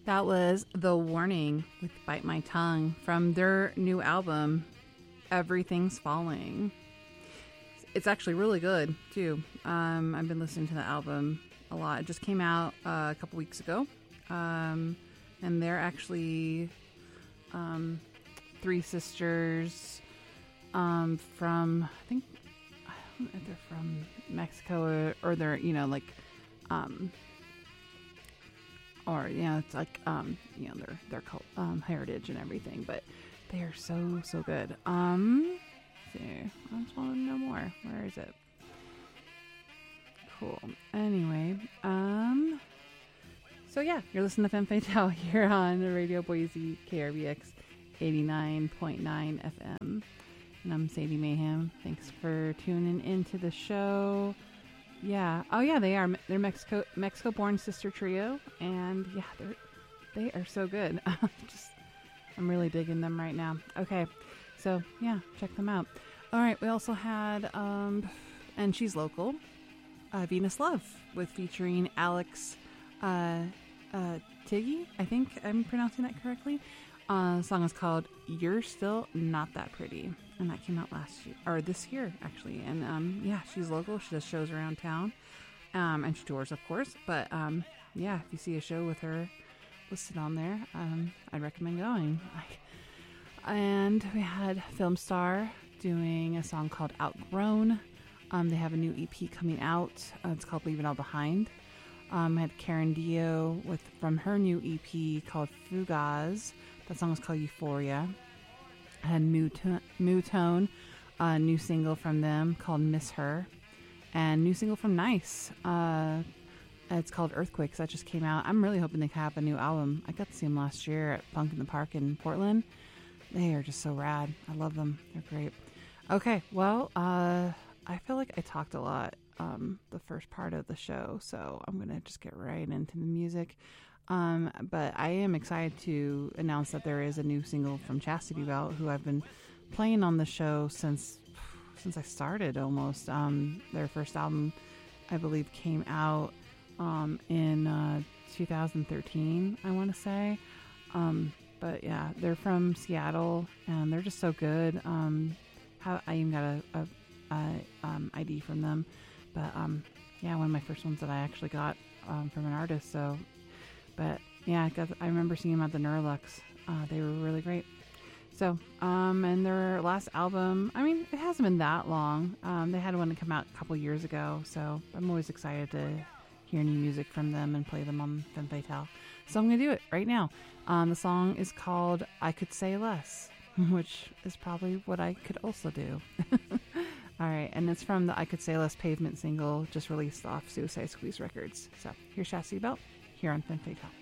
That was The Warning with Bite My Tongue from their new album, Everything's Falling. It's actually really good, too. I've been listening to the album a lot. It just came out a couple weeks ago. And they're actually three sisters from, I think, I don't know if they're from Mexico or they're, or it's like their cult, heritage and everything, but they are so good. See, I just want to know more. Where is it? Cool. Anyway, so yeah, you're listening to Femme Fatale here on Radio Boise KRBX 89.9 FM, and I'm Sadie Mayhem. Thanks for tuning into the show. Yeah. Oh, yeah, they are. They're Mexico-born sister trio, and yeah, they are so good. I'm really digging them right now. Okay, so yeah, check them out. All right, we also had, and she's local, Venus Love featuring Alex Tiggy. I think I'm pronouncing that correctly. The song is called "You're Still Not That Pretty," and that came out this year actually. And yeah, she's local. She does shows around town, and she tours, of course. But yeah, if you see a show with her listed on there, I'd recommend going. And we had Film Star doing a song called "Outgrown." They have a new EP coming out. It's called "Leave It All Behind." I had Karen Dio from her new EP called "Fugaz." That song was called "Euphoria." I had Mootone, a new single from them called "Miss Her," and new single from Nice. It's called "Earthquakes." That just came out. I'm really hoping they have a new album. I got to see them last year at Punk in the Park in Portland. They are just so rad. I love them. They're great. Okay, well, I feel like I talked a lot the first part of the show, so I'm gonna just get right into the music. But I am excited to announce that there is a new single from Chastity Belt, who I've been playing on the show since I started almost. Their first album, I believe, came out in 2013, I want to say. But yeah, they're from Seattle, and they're just so good. I even got a ID from them. But yeah, one of my first ones that I actually got from an artist. So. But yeah, I remember seeing them at the Neurolux. They were really great. So, and their last album, I mean, it hasn't been that long. They had one to come out a couple years ago. So I'm always excited to hear new music from them and play them on Femme Fatale. So I'm going to do it right now. The song is called "I Could Say Less," which is probably what I could also do. All right, and it's from the "I Could Say Less" Pavement single, just released off Suicide Squeeze Records. So here's Chastity Belt here on Femme Fatale.